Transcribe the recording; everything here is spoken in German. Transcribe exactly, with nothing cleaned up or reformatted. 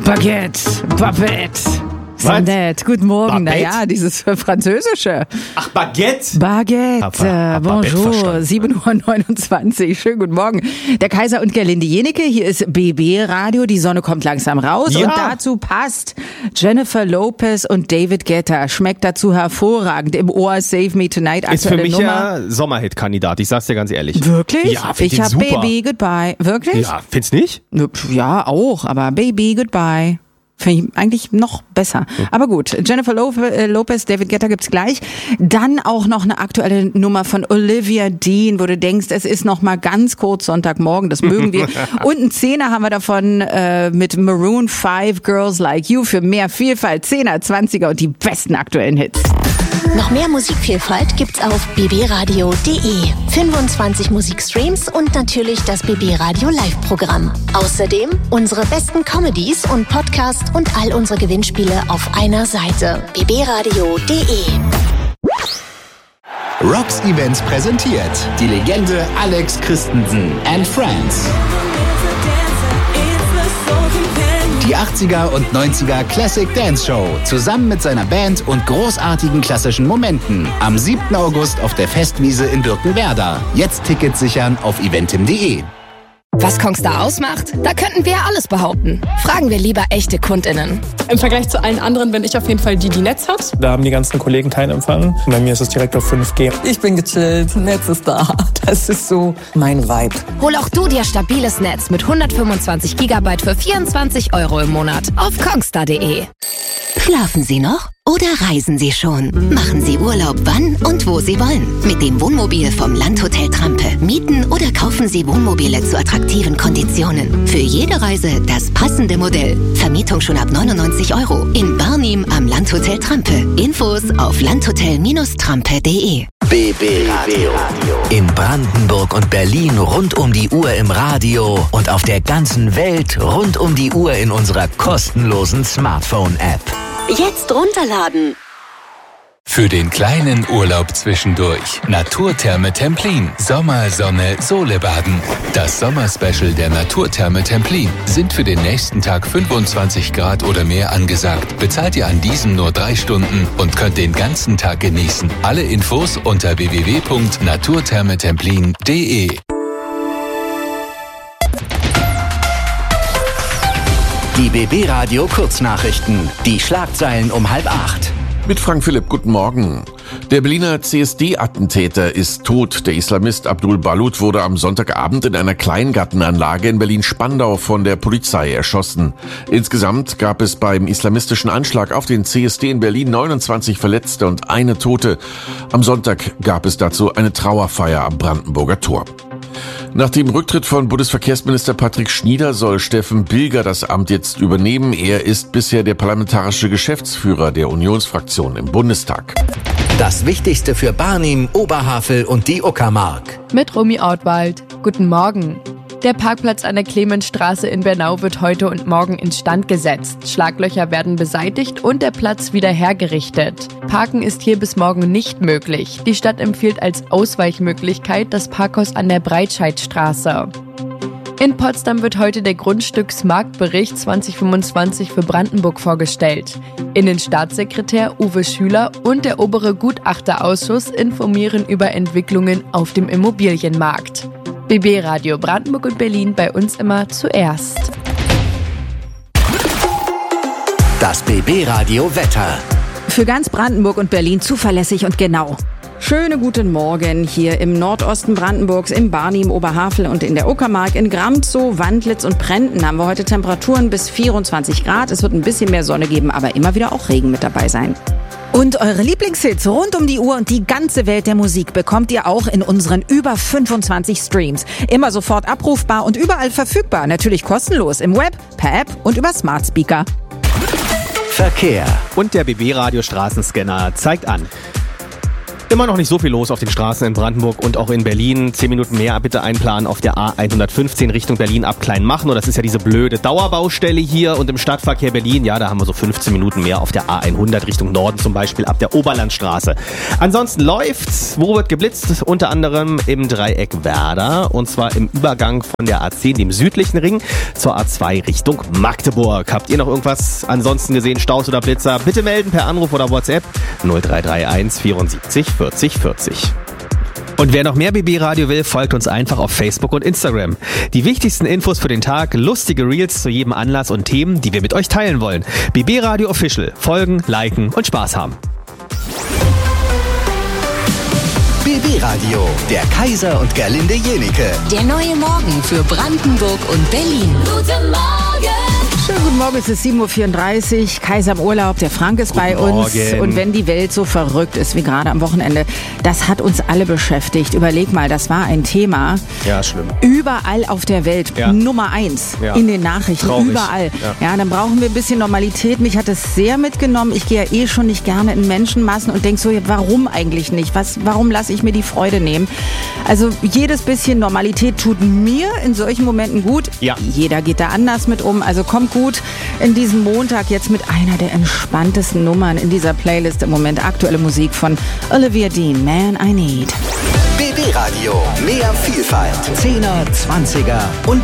Baguette, Babette. Sanette, guten Morgen. Naja, dieses Französische. Ach, Baguette? Baguette, Hab, hab bonjour, sieben Uhr neunundzwanzig, schönen guten Morgen. Der Kaiser und Gerlinde Jenecke, hier ist B B-Radio, die Sonne kommt langsam raus Ja. und dazu passt Jennifer Lopez und David Guetta, schmeckt dazu hervorragend, im Ohr Save Me Tonight, Ist für aktuelle mich Nummer. ja Sommerhit-Kandidat, ich sag's dir ganz ehrlich. Wirklich? Ja, find ich den hab super. Baby Goodbye, wirklich? Ja, findest nicht? Ja, auch, aber Baby Goodbye. Finde ich eigentlich noch besser. Aber gut, Jennifer Lopez, David Guetta gibt's gleich. Dann auch noch eine aktuelle Nummer von Olivia Dean, wo du denkst, es ist noch mal ganz kurz Sonntagmorgen, das mögen wir. Und ein Zehner haben wir davon äh, mit Maroon five, Girls Like You, für mehr Vielfalt, Zehner, Zwanziger und die besten aktuellen Hits. Noch mehr Musikvielfalt gibt's auf b b radio punkt d e. fünfundzwanzig Musikstreams und natürlich das B B Radio Live-Programm. Außerdem unsere besten Comedies und Podcasts und all unsere Gewinnspiele auf einer Seite. b b radio punkt d e. Rocks Events präsentiert die Legende Alex Christensen and Friends. Die achtziger und neunziger Classic Dance Show zusammen mit seiner Band und großartigen klassischen Momenten am siebten August auf der Festwiese in Birkenwerder. Jetzt Tickets sichern auf eventim punkt d e. Was Kongstar ausmacht? Da könnten wir ja alles behaupten. Fragen wir lieber echte KundInnen. Im Vergleich zu allen anderen bin ich auf jeden Fall die, die Netz hat. Da haben die ganzen Kollegen keinen Empfang. Bei mir ist es direkt auf fünf G. Ich bin gechillt, Netz ist da. Das ist so mein Vibe. Hol auch du dir stabiles Netz mit hundertfünfundzwanzig Gigabyte für vierundzwanzig Euro im Monat auf kongstar punkt d e. Schlafen Sie noch oder reisen Sie schon? Machen Sie Urlaub wann und wo Sie wollen. Mit dem Wohnmobil vom Landhotel Trampe. Mieten oder kaufen Sie Wohnmobile zu attraktiven Konditionen. Für jede Reise das passende Modell. Vermietung schon ab neunundneunzig Euro. In Barnim am Landhotel Trampe. Infos auf landhotel Trampe punkt d e. B B Radio. In Brandenburg und Berlin rund um die Uhr im Radio und auf der ganzen Welt rund um die Uhr in unserer kostenlosen Smartphone-App. Jetzt runterladen. Für den kleinen Urlaub zwischendurch. Naturtherme Templin. Sommer, Sonne, Sole baden. Das Sommerspecial der Naturtherme Templin. Sind für den nächsten Tag fünfundzwanzig Grad oder mehr angesagt. Bezahlt ihr an diesem nur drei Stunden und könnt den ganzen Tag genießen. Alle Infos unter w w w punkt naturthermetemplin punkt d e. Die B B-Radio Kurznachrichten. Die Schlagzeilen um halb acht. Mit Frank Philipp, guten Morgen. Der Berliner C S D-Attentäter ist tot. Der Islamist Abdul Balut wurde am Sonntagabend in einer Kleingartenanlage in Berlin-Spandau von der Polizei erschossen. Insgesamt gab es beim islamistischen Anschlag auf den C S D in Berlin neunundzwanzig Verletzte und eine Tote. Am Sonntag gab es dazu eine Trauerfeier am Brandenburger Tor. Nach dem Rücktritt von Bundesverkehrsminister Patrick Schnieder soll Steffen Bilger das Amt jetzt übernehmen. Er ist bisher der parlamentarische Geschäftsführer der Unionsfraktion im Bundestag. Das Wichtigste für Barnim, Oberhavel und die Uckermark. Mit Romy Ortwald. Guten Morgen. Der Parkplatz an der Clemensstraße in Bernau wird heute und morgen instand gesetzt. Schlaglöcher werden beseitigt und der Platz wieder hergerichtet. Parken ist hier bis morgen nicht möglich. Die Stadt empfiehlt als Ausweichmöglichkeit das Parkhaus an der Breitscheidstraße. In Potsdam wird heute der Grundstücksmarktbericht zwanzig fünfundzwanzig für Brandenburg vorgestellt. Innenstaatssekretär Uwe Schüler und der obere Gutachterausschuss informieren über Entwicklungen auf dem Immobilienmarkt. B B Radio Brandenburg und Berlin, bei uns immer zuerst. Das B B-Radio Wetter. Für ganz Brandenburg und Berlin zuverlässig und genau. Schöne guten Morgen hier im Nordosten Brandenburgs, im Barnim, Oberhavel und in der Uckermark. In Gramzow, Wandlitz und Prenten haben wir heute Temperaturen bis vierundzwanzig Grad. Es wird ein bisschen mehr Sonne geben, aber immer wieder auch Regen mit dabei sein. Und eure Lieblingshits rund um die Uhr und die ganze Welt der Musik bekommt ihr auch in unseren über fünfundzwanzig Streams. Immer sofort abrufbar und überall verfügbar. Natürlich kostenlos im Web, per App und über Smart Speaker. Verkehr. Und der B B-Radio Straßenscanner zeigt an. Immer noch nicht so viel los auf den Straßen in Brandenburg und auch in Berlin. Zehn Minuten mehr bitte einplanen auf der A hundertfünfzehn Richtung Berlin ab Kleinmachnow. Das ist ja diese blöde Dauerbaustelle hier. Und im Stadtverkehr Berlin, ja, da haben wir so fünfzehn Minuten mehr auf der A hundert Richtung Norden, zum Beispiel ab der Oberlandstraße. Ansonsten läuft's. Wo wird geblitzt? Unter anderem im Dreieck Werder. Und zwar im Übergang von der A zehn, dem südlichen Ring, zur A zwei Richtung Magdeburg. Habt ihr noch irgendwas ansonsten gesehen? Staus oder Blitzer? Bitte melden per Anruf oder WhatsApp null drei drei eins vierundsiebzig vierzig vierzig. Und wer noch mehr B B Radio will, folgt uns einfach auf Facebook und Instagram. Die wichtigsten Infos für den Tag, lustige Reels zu jedem Anlass und Themen, die wir mit euch teilen wollen. B B Radio Official. Folgen, liken und Spaß haben. B B Radio, der Kaiser und Gerlinde Jenike. Der neue Morgen für Brandenburg und Berlin. Guten Morgen! Schönen guten Morgen, es ist sieben Uhr vierunddreißig. Kaiser im Urlaub, der Frank ist bei uns. Morgen. Und wenn die Welt so verrückt ist wie gerade am Wochenende, das hat uns alle beschäftigt. Überleg mal, das war ein Thema. Ja, schlimm. Überall auf der Welt. Ja. Nummer eins Ja. in den Nachrichten. Traurig. Überall. Ja. Ja, dann brauchen wir ein bisschen Normalität. Mich hat es sehr mitgenommen. Ich gehe ja eh schon nicht gerne in Menschenmassen und denke so, warum eigentlich nicht? Was, warum lasse ich mir die Freude nehmen? Also jedes bisschen Normalität tut mir in solchen Momenten gut. Ja. Jeder geht da anders mit um. Also kommt gut in diesen Montag jetzt mit einer der entspanntesten Nummern in dieser Playlist im Moment. Aktuelle Musik von Olivia Dean, Man I Need. B B Radio, mehr Vielfalt. Zehner, Zwanziger und